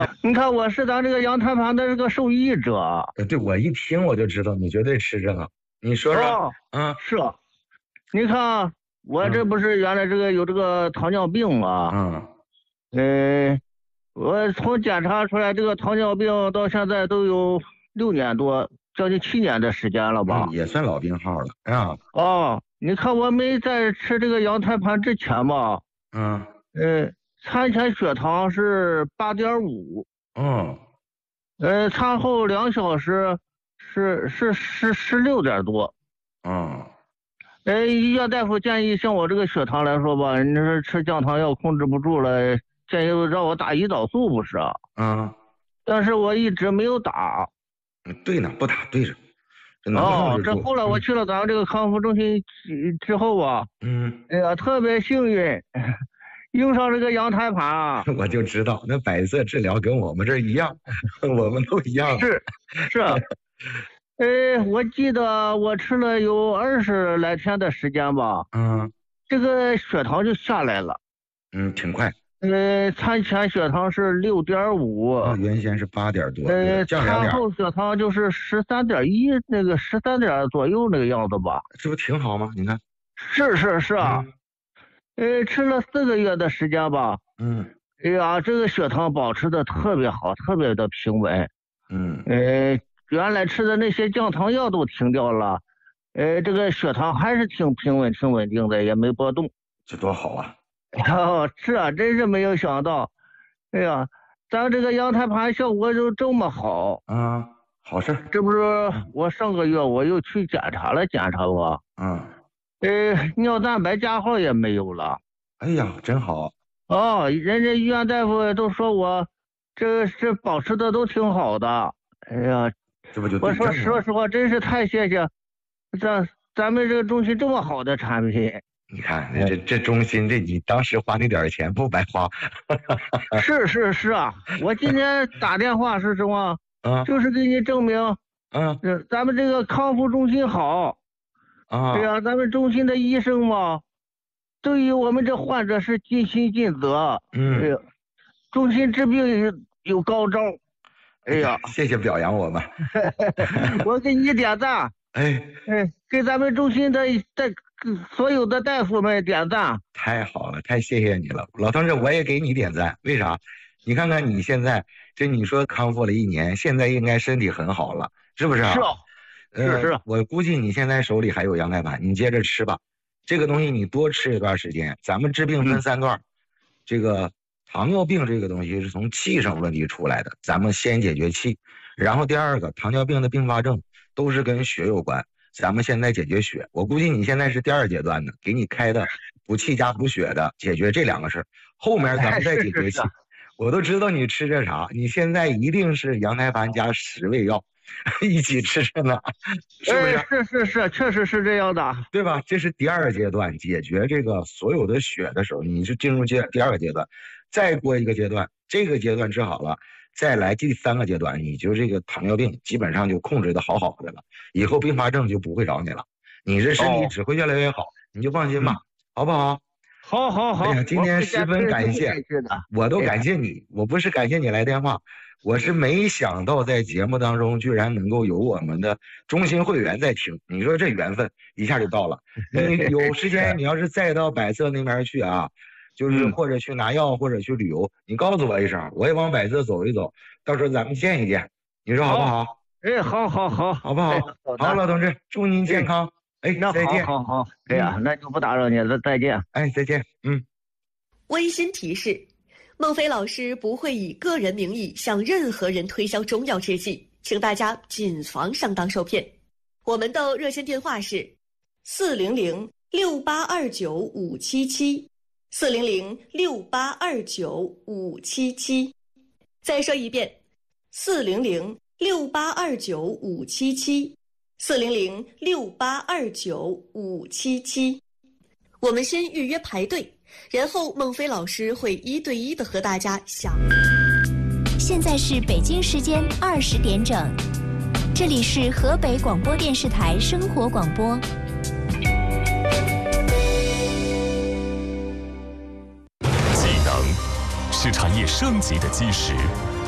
你看我是咱这个阳台盘的这个受益者。 对，我一听我就知道你绝对吃这个。你说说。 哦，是。你看我这不是原来这个有这个糖尿病吗？我从检查出来这个糖尿病到现在都有6年多，将近7年的时间了吧？ 也算老病号了啊。 你看我没在吃这个羊胎盘之前吧，餐前血糖是8.5，餐后2小时是16点多。医院大夫建议像我这个血糖来说吧，你说吃降糖药控制不住了，建议让我打胰岛素不是？但是我一直没有打。 对呢，不打对着。 这后来我去了咱们这个康复中心之后啊，特别幸运，用上这个羊胎盘啊。 我就知道那百色治疗跟我们这一样，我们都一样。 是。我记得我吃了有20来天的时间吧，这个血糖就下来了。 挺快。 餐前血糖是6.5， 原先是8点多， 餐后血糖就是13.1，那个13点左右那个样子吧。 这不挺好吗？你看。 是啊。吃了4个月的时间吧。这个血糖保持的特别好，特别的平稳。原来吃的那些降糖药都停掉了，这个血糖还是挺平稳、挺稳定的，也没波动。 这多好啊！ 是啊，真是没有想到。咱这个羊胎盘效果就这么好。 好事。 这不是我上个月我又去检查过。尿蛋白加号也没有了。 哎呀，真好。 人家医院大夫都说我这保持的都挺好的。我说实话，真是太谢谢咱们这个中心这么好的产品。 你看这中心，你当时花那点钱不白花。 是啊，我今天打电话是什么？就是给你证明，咱们这个康复中心好。咱们中心的医生嘛，对于我们这患者是尽心尽责。中心治病有高招。 谢谢表扬我们。 我给你点赞。给咱们中心的所有的大夫们点赞。 太好了，太谢谢你了，老同志，我也给你点赞。为啥？你看看你现在你说康复了1年，现在应该身体很好了，是不是？ 是。 我估计你现在手里还有羊胎盘，你接着吃吧。这个东西你多吃一段时间。咱们治病分3段，这个糖尿病这个东西是从气上问题出来的，咱们先解决气，然后第二个糖尿病的并发症都是跟血有关，咱们现在解决血。我估计你现在是第2阶段的，给你开的补气加补血的，解决这2个事儿，后面咱们再解决气。我都知道你吃这啥，你现在一定是羊胎盘加10味药一起吃着呢，是不是？ 是，确实是这样的， 对吧？这是第2阶段，解决这个所有的血的时候，你是进入第2个阶段，再过一个阶段，这个阶段治好了，再来第3个阶段，你就这个糖尿病基本上就控制的好好的了，以后并发症就不会找你了，你这身体只会越来越好，你就放心吧，好不好？ 好。 哎呀，今天十分感谢，我都感谢你，我不是感谢你来电话，我是没想到在节目当中居然能够有我们的中心会员在听，你说这缘分一下就到了。你有时间你要是再到百色那边去啊，就是或者去拿药或者去旅游，你告诉我一声，我也往百色走一走，到时候咱们见一见，你说好不好？ 好， 好不好？好，老同志，祝您健康。再见。 好。那就不打扰你了，再见。 再见。 温馨提示：孟非老师不会以个人名义向任何人推销中药制剂，请大家谨防上当受骗。我们的热线电话是400-6829-577，400-6829-577。再说一遍，400-6829-577，400-6829-577。我们先预约排队，然后孟非老师会1对1的和大家详。 现在是北京时间20点整，这里是河北广播电视台生活广播。 技能是产业升级的基石，